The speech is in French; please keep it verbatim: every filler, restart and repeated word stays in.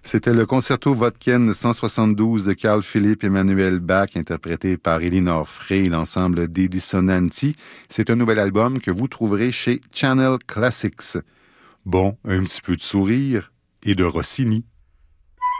C'était le concerto Vodken cent soixante-douze de Carl Philipp Emanuel Bach, interprété par Elinor Frey et l'ensemble des Dissonanti. C'est un nouvel album que vous trouverez chez Channel Classics. Bon, un petit peu de sourire et de Rossini.